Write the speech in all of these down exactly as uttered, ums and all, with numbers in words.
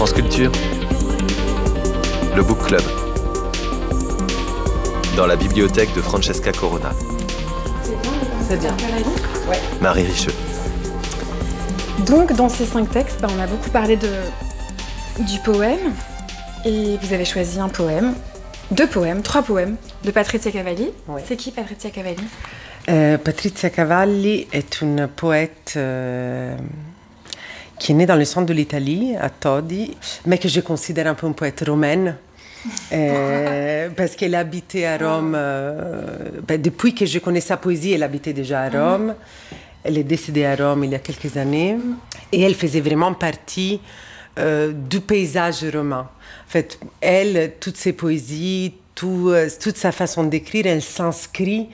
France Culture, le Book Club, dans la bibliothèque de Francesca Corona. C'est bien. Ouais. Marie Richeux. Donc, dans ces cinq textes, bah, on a beaucoup parlé de, du poème. Et vous avez choisi un poème, deux poèmes, trois poèmes de Patrizia Cavalli. Ouais. C'est qui Patrizia Cavalli? euh, Patrizia Cavalli est une poète euh, qui est née dans le centre de l'Italie, à Todi, mais que je considère un peu une poète romaine. Euh, parce qu'elle habitait à Rome, euh, ben, depuis que je connais sa poésie, elle habitait déjà à Rome. Mm. Elle est décédée à Rome il y a quelques années. Mm. Et elle faisait vraiment partie euh, du paysage romain. En fait, elle, toutes ses poésies, tout, euh, toute sa façon d'écrire, elle s'inscrit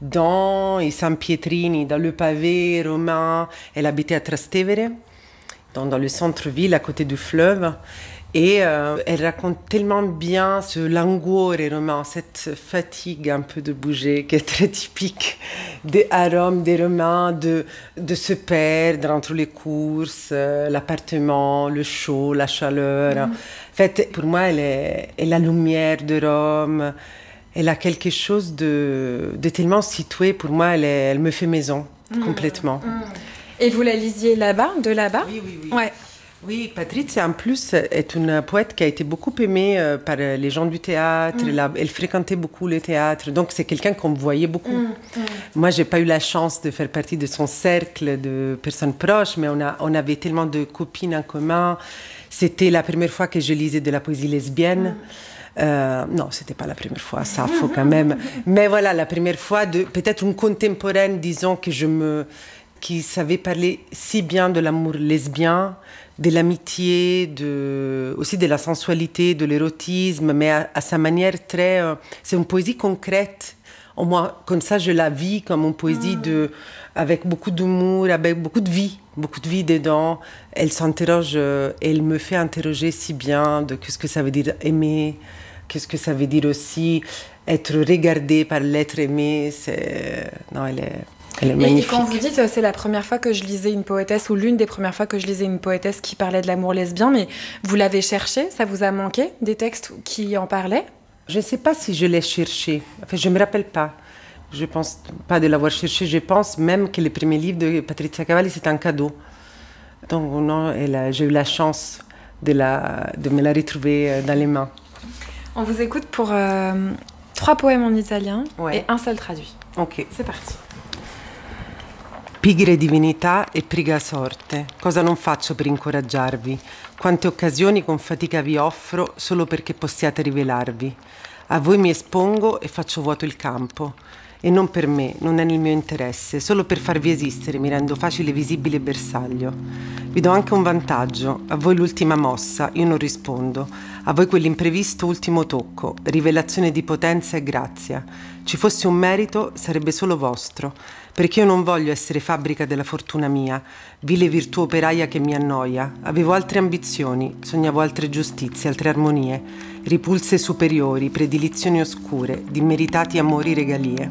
dans i San Pietrini, dans le pavé romain. Elle habitait à Trastevere, dans, dans le centre-ville, à côté du fleuve. Et euh, elle raconte tellement bien ce languore romain, cette fatigue un peu de bouger qui est très typique des Rome, des Romains, de, de se perdre entre les courses, euh, l'appartement, le chaud, la chaleur. Mm. En fait, pour moi, elle est, elle est la lumière de Rome. Elle a quelque chose de, de tellement situé. Pour moi, elle, est, elle me fait maison, mm. complètement. Mm. Et vous la lisiez là-bas, de là-bas? Oui, oui, oui. Ouais. Oui, Patrizia, en plus, est une poète qui a été beaucoup aimée euh, par les gens du théâtre. Mm. Elle, a, elle fréquentait beaucoup le théâtre. Donc, c'est quelqu'un qu'on voyait beaucoup. Mm. Mm. Moi, je n'ai pas eu la chance de faire partie de son cercle de personnes proches, mais on, a, on avait tellement de copines en commun. C'était la première fois que je lisais de la poésie lesbienne. Mm. Euh, non, c'était pas la première fois, ça faut quand même. Mais voilà, la première fois de peut-être une contemporaine, disons, que je me, qui savait parler si bien de l'amour lesbien, de l'amitié, de, aussi de la sensualité, de l'érotisme, mais à, à sa manière très... Euh, c'est une poésie concrète. Au moins, comme ça, je la vis comme une poésie mmh. de, avec beaucoup d'humour, avec beaucoup de vie, beaucoup de vie dedans. Elle s'interroge, euh, elle me fait interroger si bien de qu'est-ce que ça veut dire aimer, qu'est-ce que ça veut dire aussi être regardé par l'être aimé. C'est... Non, elle est... Elle est magnifique. Et quand vous dites c'est la première fois que je lisais une poétesse ou l'une des premières fois que je lisais une poétesse qui parlait de l'amour lesbien, mais vous l'avez cherché, ça vous a manqué des textes qui en parlaient? Je ne sais pas si je l'ai cherché. Enfin, je ne me rappelle pas. Je ne pense pas de l'avoir cherché. Je pense même que les premiers livres de Patrizia Cavalli, c'était un cadeau. Donc non, elle a, j'ai eu la chance de, la, de me la retrouver dans les mains. On vous écoute pour euh, trois poèmes en italien ouais. et un seul traduit. Ok. C'est parti. Pigre divinità e priga sorte, cosa non faccio per incoraggiarvi? Quante occasioni con fatica vi offro solo perché possiate rivelarvi? A voi mi espongo e faccio vuoto il campo. E non per me, non è nel mio interesse, solo per farvi esistere mi rendo facile visibile bersaglio. Vi do anche un vantaggio, a voi l'ultima mossa, io non rispondo, a voi quell'imprevisto ultimo tocco, rivelazione di potenza e grazia. Ci fosse un merito, sarebbe solo vostro, perché io non voglio essere fabbrica della fortuna mia, vile virtù operaia che mi annoia. Avevo altre ambizioni, sognavo altre giustizie, altre armonie, ripulse superiori, predilizioni oscure, di immeritati amori regalie.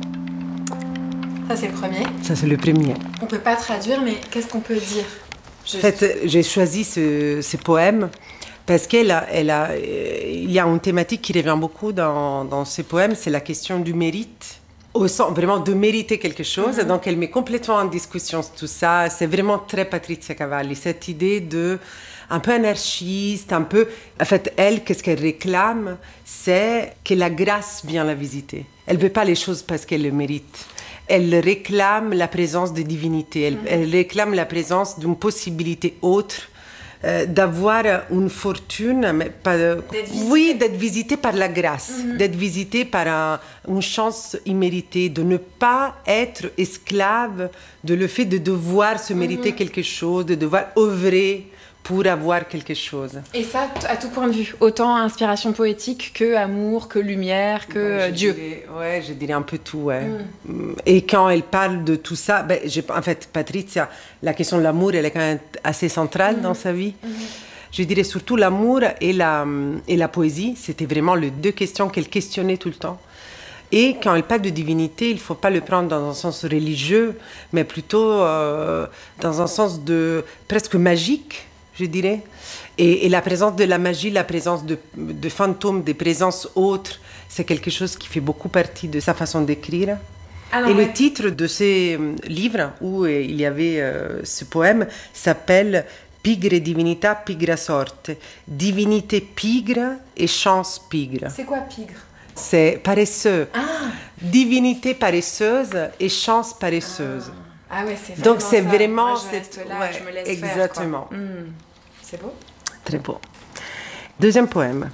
Ça, c'est le premier. Ça, c'est le premier. On ne peut pas traduire, mais qu'est-ce qu'on peut dire? Je... En fait, j'ai choisi ce, ce poème parce qu'il a, elle a, il y a une thématique qui revient beaucoup dans, dans ce poème, c'est la question du mérite. Au sens vraiment de mériter quelque chose. Mm-hmm. Donc, elle met complètement en discussion tout ça. C'est vraiment très Patrizia Cavalli, cette idée de un peu anarchiste, un peu... En fait, elle, qu'est-ce qu'elle réclame? C'est que la grâce vient la visiter. Elle ne veut pas les choses parce qu'elle le mérite. Elle réclame la présence de divinité. Elle, mm-hmm. elle réclame la présence d'une possibilité autre, euh, d'avoir une fortune, mais pas, d'être oui, d'être visité par la grâce, mm-hmm. d'être visité par un, une chance imméritée, de ne pas être esclave de le fait de devoir se mériter mm-hmm. quelque chose, de devoir œuvrer pour avoir quelque chose. Et ça, à tout point de vue, autant inspiration poétique que amour, que lumière, que ouais, Dieu. Dirais, ouais, je dirais un peu tout, ouais. Mm. Et quand elle parle de tout ça, ben, j'ai, en fait, Patrizia, la question de l'amour, elle est quand même assez centrale mm. dans sa vie. Mm. Je dirais surtout l'amour et la, et la poésie, c'était vraiment les deux questions qu'elle questionnait tout le temps. Et quand elle parle de divinité, il ne faut pas le prendre dans un sens religieux, mais plutôt euh, dans un sens de presque magique. je dirais. Et, et la présence de la magie, la présence de, de fantômes, des présences autres, c'est quelque chose qui fait beaucoup partie de sa façon d'écrire. Alors, et ouais. le titre de ces livres, où euh, il y avait euh, ce poème, s'appelle Pigre divinità, pigra sorte. Divinité pigre et chance pigre. C'est quoi pigre? C'est paresseux. Ah. Divinité paresseuse et chance paresseuse. Ah, ah ouais, c'est vraiment Donc c'est ça. vraiment... Moi, je c'est- reste là, ouais, je me laisse exactement. faire. Quoi. Mm. C'est beau. Très beau. Deuxième poème.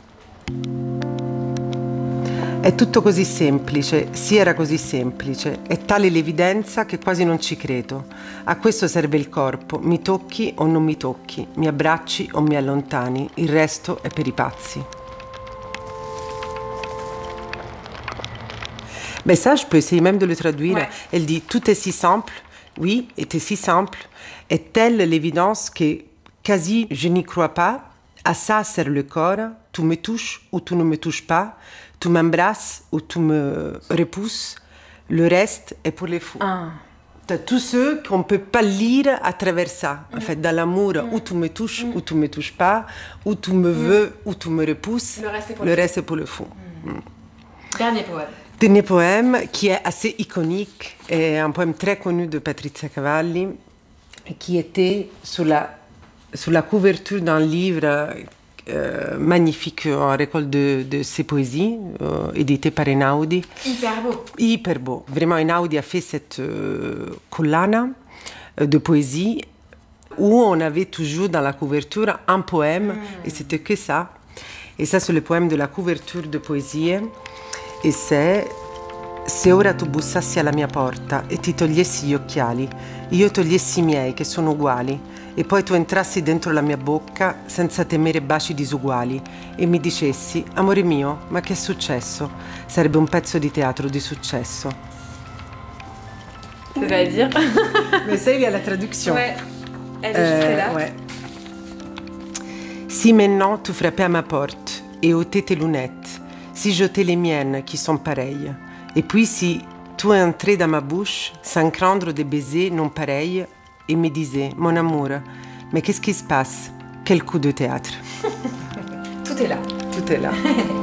È tutto così semplice, sì era così semplice, è tale l'evidenza che quasi non ci credo. A questo serve il corpo, mi tocchi o non mi tocchi, mi abbracci o mi allontani, il resto è per i pazzi. Ben ça, je peux essayer même de le traduire. Ouais. Elle dit, tout est si simple, oui, était si simple, est telle l'évidence que quasi je n'y crois pas, à ça sert le corps, tu me touches ou tu ne me touches pas, tu m'embrasses ou tu me repousses, le reste est pour les fous. Ah. T'as tous ceux qu'on ne peut pas lire à travers ça. En fait, dans l'amour, Mm. où tu me touches, Mm. ou tu me touches pas, où tu me veux, ou tu me repousses, Le reste est pour le les reste est pour le fou. Mm. Dernier poème. Dernier poème qui est assez iconique, est un poème très connu de Patrizia Cavalli, qui était sur la, sur la couverture d'un livre euh, magnifique, en récolte de, de ses poésies, euh, édité par Einaudi. Hyper beau. Hyper beau. Vraiment, Einaudi a fait cette euh, collana euh, de poésie où on avait toujours dans la couverture un poème, mm. et c'était que ça. Et ça, c'est le poème de la couverture de poésie. E se, se ora tu bussassi alla mia porta e ti togliessi gli occhiali, io togliessi i miei che sono uguali, e poi tu entrassi dentro la mia bocca senza temere baci disuguali e mi dicessi, amore mio, ma che è successo? Sarebbe un pezzo di teatro di successo. C'est-à-dire Mais ça, il y a la traduction. Ouais. Elle est juste là. Ouais. Si maintenant tu frappais à ma porte et ôtais tes lunettes, si jetais les miennes qui sont pareilles, et puis si tu entrais dans ma bouche sans craindre des baisers non pareils et me disais, mon amour, mais qu'est-ce qui se passe? Quel coup de théâtre? Tout est là. Tout est là.